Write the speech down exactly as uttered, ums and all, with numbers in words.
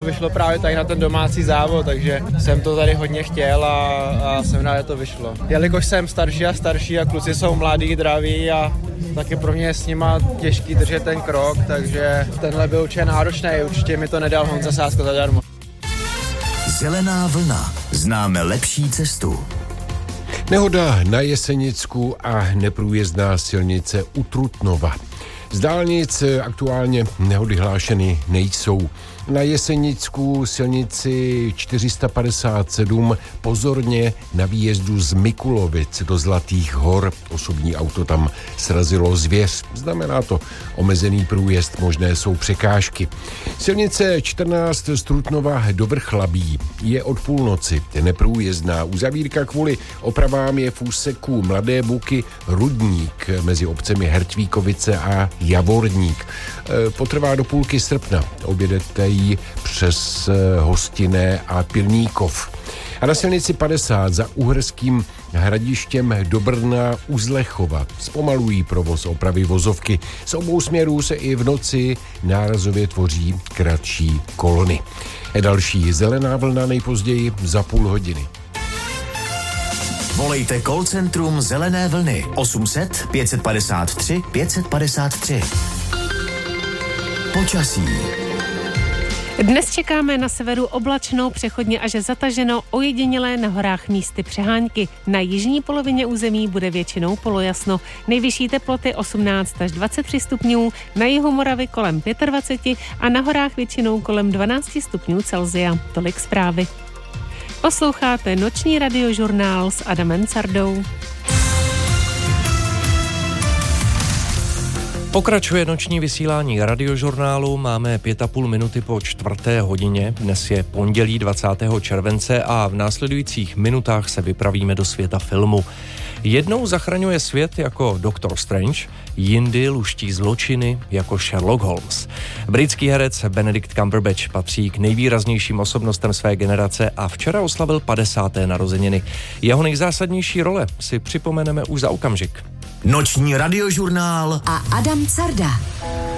vyšlo právě tady na ten domácí závod, takže jsem to tady hodně chtěl a, a jsem rád, že to vyšlo. Jelikož jsem starší a starší a kluci jsou mladí, draví a taky pro mě je s nima těžký držet ten krok, takže tenhle byl určitě náročný, určitě mi to nedal Honza Sásko zadarmo. Zelená vlna. Známe lepší cestu. Nehoda na Jesenicku a neprůjezdná silnice u Trutnova. Z dálnic aktuálně nehody hlášeny nejsou. Na Jesenicku silnici čtyři sta padesát sedm pozorně na výjezdu z Mikulovic do Zlatých hor. Osobní auto tam srazilo zvěř. Znamená to omezený průjezd, možné jsou překážky. Silnice čtrnáct z Trutnova do Vrchlabí je od půlnoci neprůjezdná. Uzavírka kvůli opravám je v úseku Mladé Buky Rudník mezi obcemi Hertvíkovice a Javorník. Potrvá do půlky srpna. Objedete ji přes Hostinné a Pilníkov. A na silnici padesát za Uherským Hradištěm do Brna u Zlechova zpomalují provoz opravy vozovky. Z obou směrů se i v noci nárazově tvoří kratší kolony. Další zelená vlna nejpozději za půl hodiny. Volejte call centrum Zelené vlny osm set pět padesát tři pět padesát tři. Počasí. Dnes čekáme na severu oblačno, přechodně až zataženo, ojedinělé na horách místy přehánky. Na jižní polovině území bude většinou polojasno. Nejvyšší teploty osmnáct až dvacet tři stupňů, na jihu Moravy kolem dvacet pět a na horách většinou kolem dvanáct stupňů Celsia. Tolik zprávy. Posloucháte noční radiožurnál s Adamem Cardou. Pokračuje noční vysílání radiožurnálu, máme pět a půl minuty po čtvrté hodině, dnes je pondělí dvacátého července a v následujících minutách se vypravíme do světa filmu. Jednou zachraňuje svět jako doktor Strange, jindy luští zločiny jako Sherlock Holmes. Britský herec Benedict Cumberbatch patří k nejvýraznějším osobnostem své generace a včera oslavil padesáté narozeniny. Jeho nejzásadnější role si připomeneme už za okamžik. Noční radiožurnál a Adam Carda.